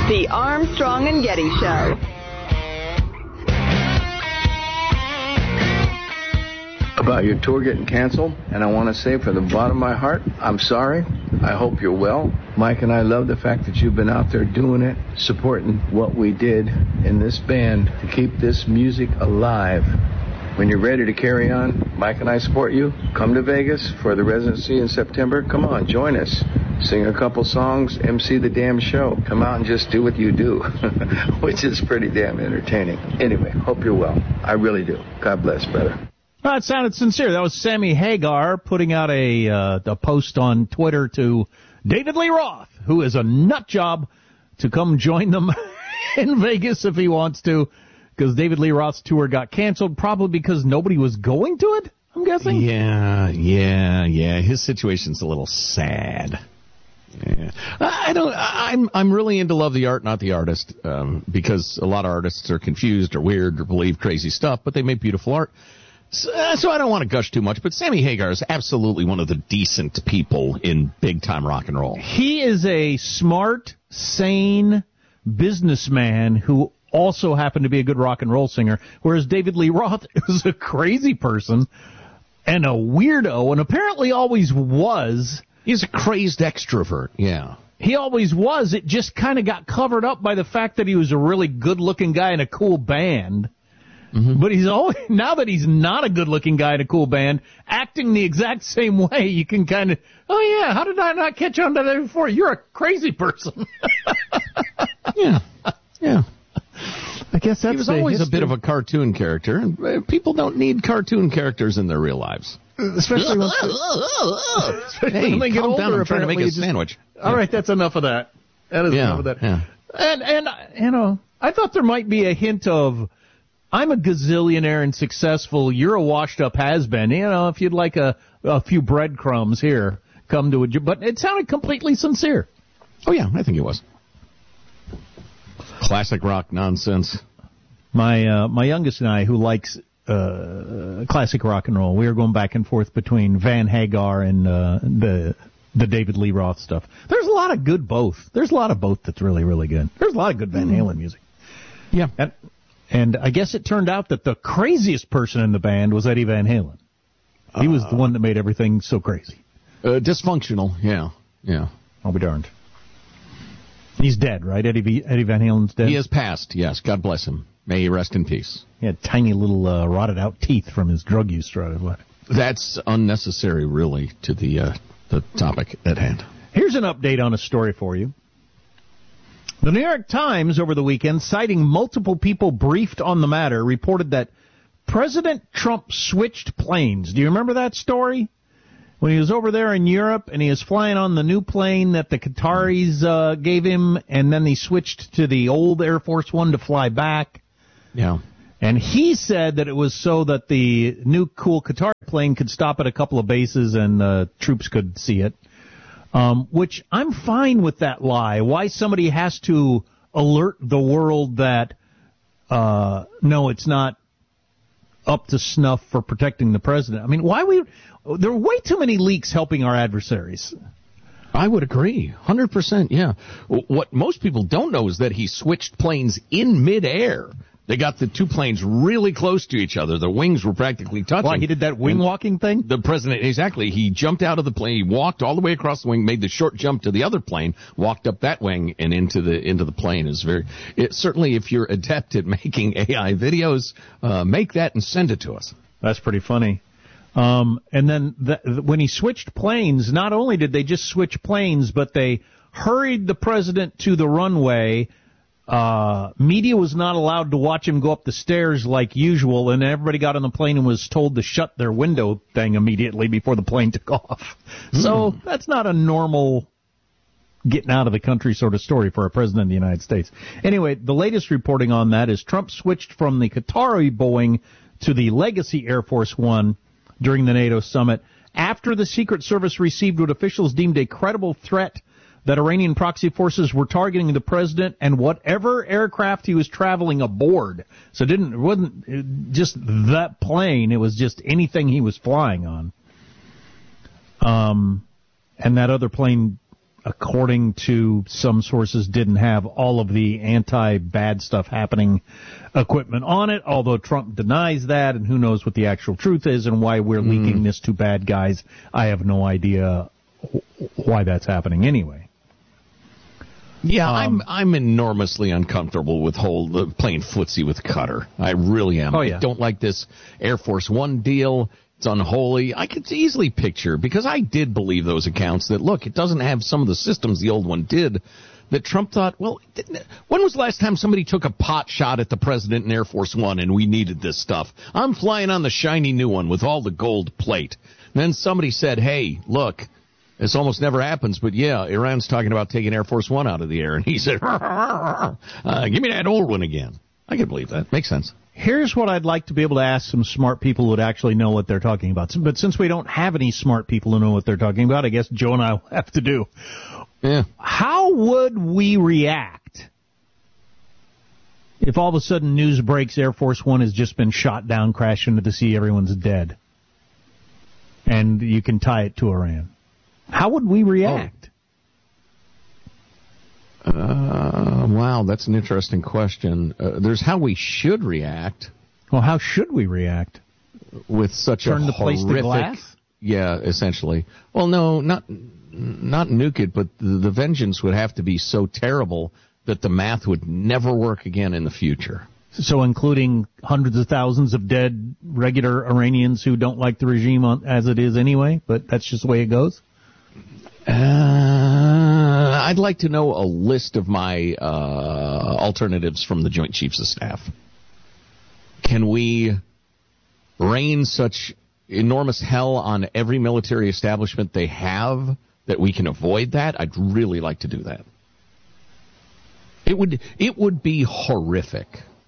The Armstrong and Getty Show. About your tour getting canceled, and I want to say from the bottom of my heart, I'm sorry. I hope you're well. Mike and I love the fact that you've been out there doing it, supporting what we did in this band to keep this music alive. When you're ready to carry on, Mike and I support you. Come to Vegas for the residency in September. Come on, join us. Sing a couple songs, MC the damn show. Come out and just do what you do, which is pretty damn entertaining. Anyway, hope you're well. I really do. God bless, brother. Well, it sounded sincere. That was Sammy Hagar putting out a post on Twitter to David Lee Roth, who is a nut job, to come join them in Vegas if he wants to, because David Lee Roth's tour got canceled, probably because nobody was going to it, I'm guessing. Yeah. His situation's a little sad. Yeah. I'm really into love the art, not the artist, because a lot of artists are confused or weird or believe crazy stuff, but they make beautiful art. So I don't want to gush too much, but Sammy Hagar is absolutely one of the decent people in big-time rock and roll. He is a smart, sane businessman who also happened to be a good rock and roll singer, whereas David Lee Roth is a crazy person and a weirdo, and apparently always was. He's a crazed extrovert, yeah. He always was. It just kind of got covered up by the fact that he was a really good-looking guy in a cool band. Mm-hmm. But he's always, now that he's not a good-looking guy in a cool band, acting the exact same way, you can kind of, oh yeah, how did I not catch on to that before? You're a crazy person. Yeah. I guess that's. He was always a bit of a cartoon character, and people don't need cartoon characters in their real lives. Especially when they get older. I'm trying to make a sandwich. All right, that's enough of that. That is enough of that. Yeah. And you know, I thought there might be a hint of, I'm a gazillionaire and successful, you're a washed-up has-been. You know, if you'd like a few breadcrumbs here, come to it. But it sounded completely sincere. Oh, yeah, I think it was. Classic rock nonsense. My youngest and I, who likes classic rock and roll, we were going back and forth between Van Hagar and the David Lee Roth stuff. There's a lot of good both. There's a lot of both that's really, really good. There's a lot of good Van Halen music. Yeah. And I guess it turned out that the craziest person in the band was Eddie Van Halen. He was the one that made everything so crazy. Dysfunctional, yeah. I'll be darned. He's dead, right? Eddie Van Halen's dead? He has passed, yes. God bless him. May he rest in peace. He had tiny little rotted-out teeth from his drug use. That's unnecessary, really, to the topic at hand. Here's an update on a story for you. The New York Times over the weekend, citing multiple people briefed on the matter, reported that President Trump switched planes. Do you remember that story? When he was over there in Europe and he was flying on the new plane that the Qataris gave him, and then he switched to the old Air Force One to fly back. Yeah. And he said that it was so that the new cool Qatari plane could stop at a couple of bases and troops could see it. Which I'm fine with that lie. Why somebody has to alert the world that, no, it's not up to snuff for protecting the president. I mean, there are way too many leaks helping our adversaries. I would agree. 100%, yeah. What most people don't know is that he switched planes in midair. They got the two planes really close to each other. The wings were practically touching. Why, he did that wing walking thing? The president, exactly. He jumped out of the plane. He walked all the way across the wing, made the short jump to the other plane, walked up that wing and into the plane. Certainly, if you're adept at making AI videos, make that and send it to us. That's pretty funny. And then when he switched planes, not only did they just switch planes, but they hurried the president to the runway. Media was not allowed to watch him go up the stairs like usual, and everybody got on the plane and was told to shut their window thing immediately before the plane took off. So that's not a normal getting out of the country sort of story for a president of the United States. Anyway, the latest reporting on that is Trump switched from the Qatari Boeing to the Legacy Air Force One during the NATO summit after the Secret Service received what officials deemed a credible threat that Iranian proxy forces were targeting the president and whatever aircraft he was traveling aboard. So it wasn't just that plane, it was just anything he was flying on. And that other plane according to some sources, didn't have all of the anti-bad stuff happening equipment on it, although Trump denies that, and who knows what the actual truth is and why we're leaking this to bad guys. I have no idea why that's happening anyway. Yeah, I'm enormously uncomfortable with playing footsie with Qatar. I really am. Oh, yeah. I don't like this Air Force One deal. It's unholy. I could easily picture, because I did believe those accounts, that, look, it doesn't have some of the systems the old one did, that Trump thought, well, when was the last time somebody took a pot shot at the president in Air Force One and we needed this stuff? I'm flying on the shiny new one with all the gold plate. And then somebody said, hey, look, this almost never happens, but yeah, Iran's talking about taking Air Force One out of the air. And he said, give me that old one again. I can believe that. Makes sense. Here's what I'd like to be able to ask some smart people who would actually know what they're talking about. But since we don't have any smart people who know what they're talking about, I guess Joe and I will have to do. Yeah. How would we react if all of a sudden news breaks Air Force One has just been shot down, crashed into the sea, everyone's dead, and you can tie it to Iran? How would we react? Wow, that's an interesting question. There's how we should react. Well, how should we react? With such Turn a the place to glass? Yeah, essentially. Well, no, not nuke it, but the vengeance would have to be so terrible that the math would never work again in the future. So including hundreds of thousands of dead regular Iranians who don't like the regime as it is anyway, but that's just the way it goes? I'd like to know a list of my alternatives from the Joint Chiefs of Staff. Can we rain such enormous hell on every military establishment they have that we can avoid that? I'd really like to do that. It would be horrific.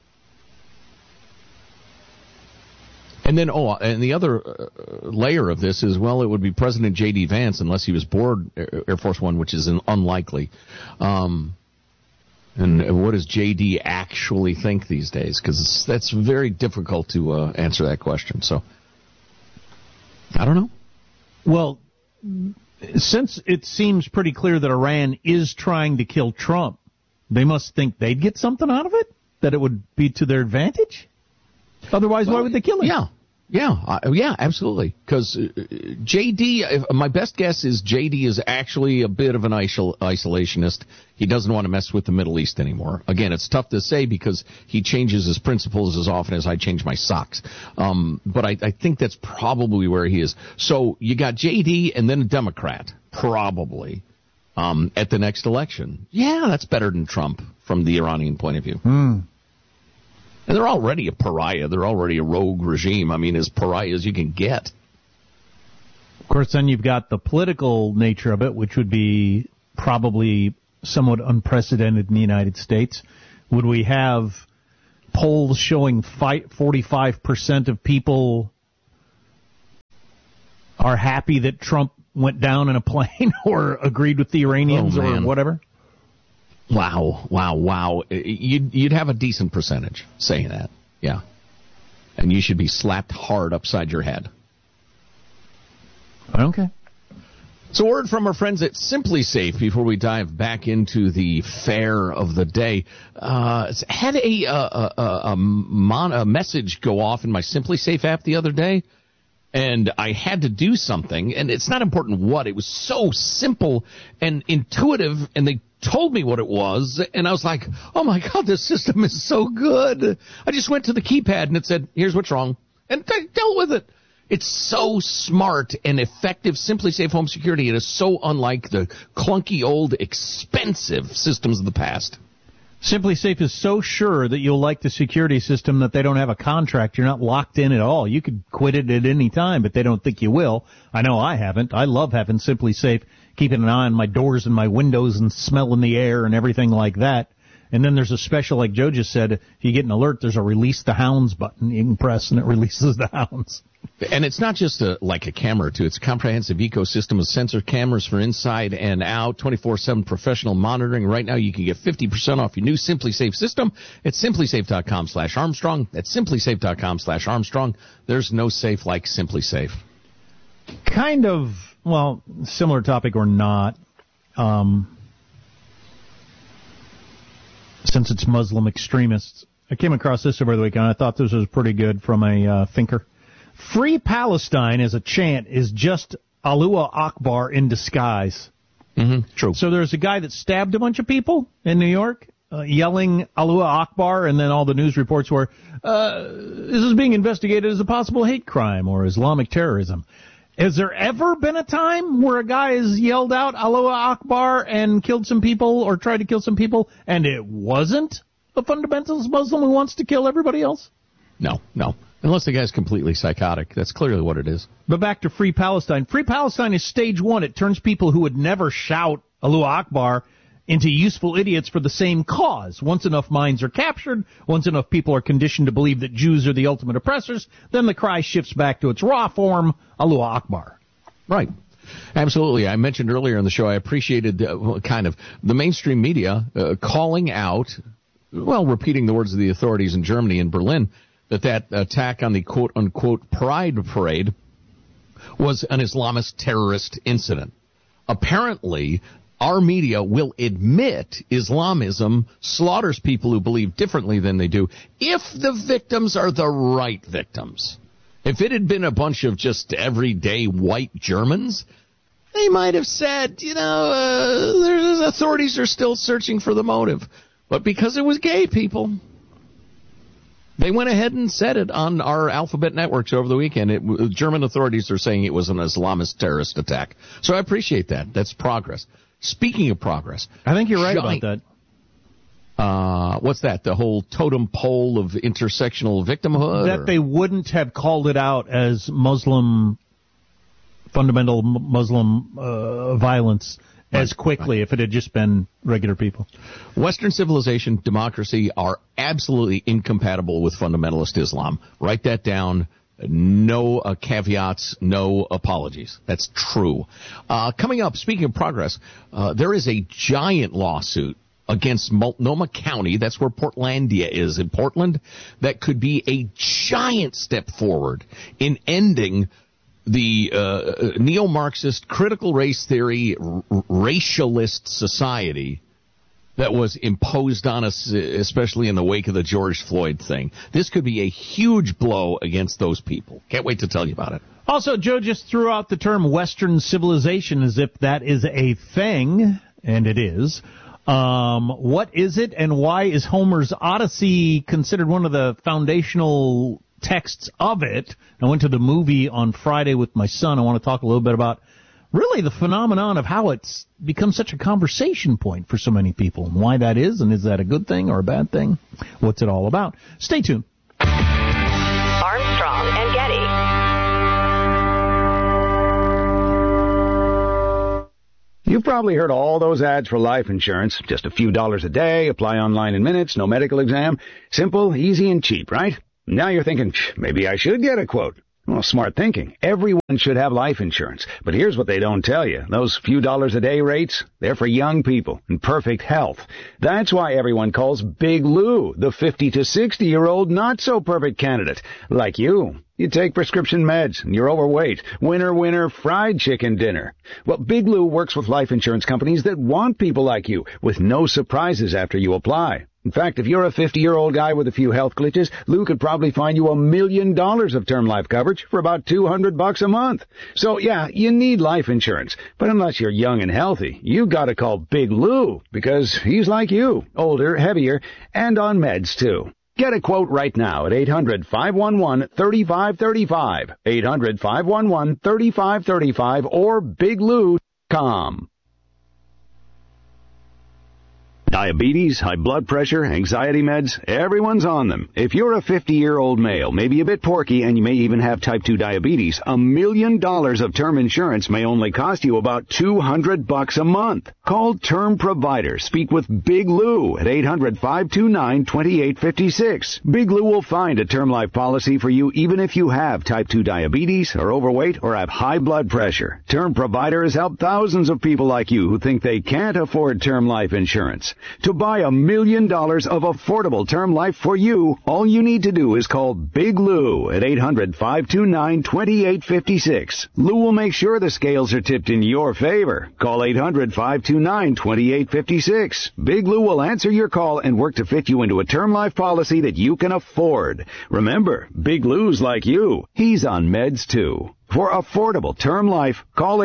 And then, and the other layer of this is, well, it would be President J.D. Vance, unless he was aboard Air Force One, which is unlikely. And what does J.D. actually think these days? Because that's very difficult to answer that question. So, I don't know. Well, since it seems pretty clear that Iran is trying to kill Trump, they must think they'd get something out of it? That it would be to their advantage? Otherwise, why would they kill him? Yeah, absolutely. Because J.D., my best guess is J.D. is actually a bit of an isolationist. He doesn't want to mess with the Middle East anymore. Again, it's tough to say because he changes his principles as often as I change my socks. But I think that's probably where he is. So you got J.D. and then a Democrat, probably, at the next election. Yeah, that's better than Trump from the Iranian point of view. And they're already a pariah. They're already a rogue regime. I mean, as pariah as you can get. Of course, then you've got the political nature of it, which would be probably somewhat unprecedented in the United States. Would we have polls showing 45% of people are happy that Trump went down in a plane or agreed with the Iranians or whatever? Wow. You'd have a decent percentage saying that. Yeah. And you should be slapped hard upside your head. Okay. So word from our friends at Simply Safe before we dive back into the fare of the day. Had a message go off in my Simply Safe app the other day. And I had to do something, and it's not important what. It was so simple and intuitive, and they told me what it was, and I was like, oh, my God, this system is so good. I just went to the keypad, and it said, here's what's wrong, and I dealt with it. It's so smart and effective. Simply Safe Home Security. It is so unlike the clunky, old, expensive systems of the past. Simply Safe is so sure that you'll like the security system that they don't have a contract. You're not locked in at all. You could quit it at any time, but they don't think you will. I know I haven't. I love having Simply Safe, keeping an eye on my doors and my windows and smelling the air and everything like that. And then there's a special, like Joe just said, if you get an alert, there's a release the hounds button you can press, and it releases the hounds. And it's not just like a camera, too. It's a comprehensive ecosystem of sensor cameras for inside and out, 24/7 professional monitoring. Right now, you can get 50% off your new Simply Safe system at simplysafe.com/Armstrong. That's simplysafe.com/Armstrong. There's no safe like Simply Safe. Kind of, well, similar topic or not. since it's Muslim extremists. I came across this over the weekend. I thought this was pretty good from a thinker. Free Palestine as a chant is just Allahu Akbar in disguise. Mm-hmm. True. So there's a guy that stabbed a bunch of people in New York, yelling Allahu Akbar, and then all the news reports were, this is being investigated as a possible hate crime or Islamic terrorism. Has there ever been a time where a guy has yelled out Allahu Akbar and killed some people or tried to kill some people, and it wasn't a fundamentalist Muslim who wants to kill everybody else? No. Unless the guy's completely psychotic. That's clearly what it is. But back to Free Palestine. Free Palestine is stage one. It turns people who would never shout Allahu Akbar into useful idiots for the same cause. Once enough minds are captured, once enough people are conditioned to believe that Jews are the ultimate oppressors, then the cry shifts back to its raw form, Allahu Akbar. Right. Absolutely. I mentioned earlier in the show I appreciated the mainstream media calling out, repeating the words of the authorities in Germany and Berlin, that attack on the quote-unquote Pride Parade was an Islamist terrorist incident. Apparently, our media will admit Islamism slaughters people who believe differently than they do if the victims are the right victims. If it had been a bunch of just everyday white Germans, they might have said, the authorities are still searching for the motive. But because it was gay people, they went ahead and said it on our alphabet networks over the weekend. German authorities are saying it was an Islamist terrorist attack. So I appreciate that. That's progress. Speaking of progress, I think you're right about that. What's that? The whole totem pole of intersectional victimhood? That they wouldn't have called it out as fundamental Muslim violence as quickly if it had just been regular people. Western civilization, democracy are absolutely incompatible with fundamentalist Islam. Write that down. No caveats, no apologies. That's true. Coming up, speaking of progress, there is a giant lawsuit against Multnomah County. That's where Portlandia is in Portland. That could be a giant step forward in ending the neo-Marxist critical race theory racialist society that was imposed on us, especially in the wake of the George Floyd thing. This could be a huge blow against those people. Can't wait to tell you about it. Also, Joe just threw out the term Western civilization as if that is a thing, and it is. What is it, and why is Homer's Odyssey considered one of the foundational texts of it? I went to the movie on Friday with my son. I want to talk a little bit about really the phenomenon of how it's become such a conversation point for so many people, and why that is, and is that a good thing or a bad thing? What's it all about? Stay tuned. Armstrong and Getty. You've probably heard all those ads for life insurance. Just a few dollars a day, apply online in minutes, no medical exam. Simple, easy, and cheap, right? Now you're thinking, maybe I should get a quote. Well, smart thinking. Everyone should have life insurance. But here's what they don't tell you. Those few dollars a day rates, they're for young people in perfect health. That's why everyone calls Big Lou the 50 to 60-year-old not-so-perfect candidate. Like you. You take prescription meds, and you're overweight. Winner, winner, fried chicken dinner. Well, Big Lou works with life insurance companies that want people like you, with no surprises after you apply. In fact, if you're a 50-year-old guy with a few health glitches, Lou could probably find you $1 million of term life coverage for about $200 a month. So, yeah, you need life insurance. But unless you're young and healthy, you've got to call Big Lou, because he's like you, older, heavier, and on meds, too. Get a quote right now at 800-511-3535, 800-511-3535, or biglou.com. Diabetes, high blood pressure, anxiety meds, everyone's on them. If you're a 50-year-old male, maybe a bit porky, and you may even have type 2 diabetes, $1 million of term insurance may only cost you about $200 a month. Call Term Provider. Speak with Big Lou at 800-529-2856. Big Lou will find a term life policy for you even if you have type 2 diabetes, are overweight, or have high blood pressure. Term Provider has helped thousands of people like you who think they can't afford term life insurance. To buy $1 million of affordable term life for you, all you need to do is call Big Lou at 800-529-2856. Lou will make sure the scales are tipped in your favor. Call 800-529-2856. Big Lou will answer your call and work to fit you into a term life policy that you can afford. Remember, Big Lou's like you. He's on meds too. For affordable term life, call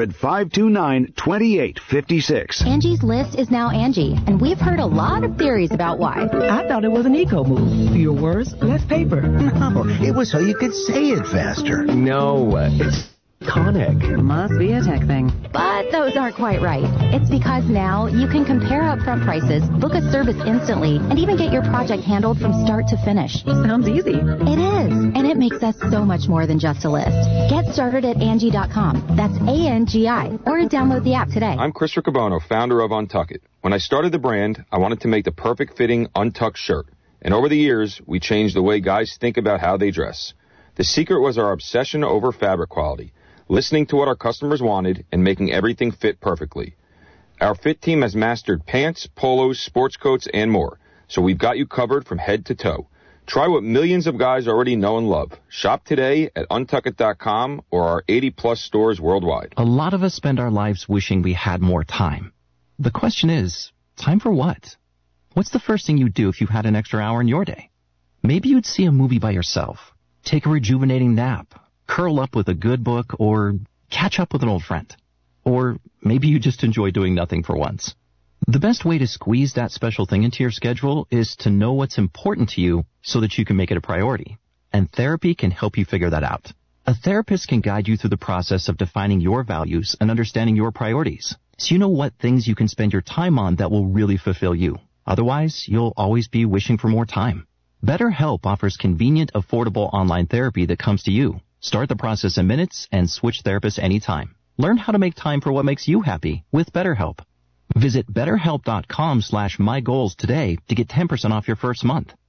800-529-2856. Angie's List is now Angie, and we've heard a lot of theories about why. I thought it was an eco move. Fewer words, less paper. No, it was so you could say it faster. No, it's tonic. Must be a tech thing. But those aren't quite right. It's because now you can compare upfront prices, book a service instantly, and even get your project handled from start to finish. Sounds easy. It is, and it makes us so much more than just a list. Get started at Angie.com. That's ANGI, or download the app today. I'm Chris Riccobono, founder of Untuck It. When I started the brand, I wanted to make the perfect fitting untucked shirt. And over the years, we changed the way guys think about how they dress. The secret was our obsession over fabric quality, listening to what our customers wanted and making everything fit perfectly. Our fit team has mastered pants, polos, sports coats, and more, so we've got you covered from head to toe. Try what millions of guys already know and love. Shop today at untuckit.com or our 80-plus stores worldwide. A lot of us spend our lives wishing we had more time. The question is, time for what? What's the first thing you'd do if you had an extra hour in your day? Maybe you'd see a movie by yourself, take a rejuvenating nap, curl up with a good book, or catch up with an old friend. Or maybe you just enjoy doing nothing for once. The best way to squeeze that special thing into your schedule is to know what's important to you so that you can make it a priority. And therapy can help you figure that out. A therapist can guide you through the process of defining your values and understanding your priorities, so you know what things you can spend your time on that will really fulfill you. Otherwise, you'll always be wishing for more time. BetterHelp offers convenient, affordable online therapy that comes to you. Start the process in minutes and switch therapists anytime. Learn how to make time for what makes you happy with BetterHelp. Visit BetterHelp.com/mygoals today to get 10% off your first month.